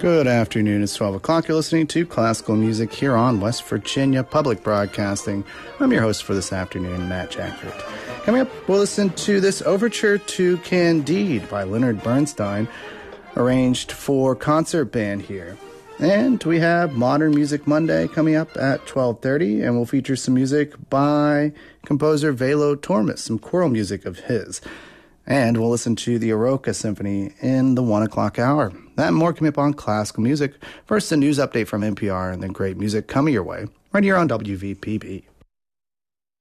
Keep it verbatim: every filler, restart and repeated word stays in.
Good afternoon. It's twelve o'clock. You're listening to Classical Music here on West Virginia Public Broadcasting. I'm your host for this afternoon, Matt Jackert. Coming up, we'll listen to this overture to Candide by Leonard Bernstein, arranged for concert band here. And we have Modern Music Monday coming up at twelve thirty, and we'll feature some music by composer Velo Tormes, some choral music of his. And we'll listen to the Aroca Symphony in the one o'clock hour. That and more coming up on Classical Music. First, a news update from N P R, and then great music coming your way right here on W V P B.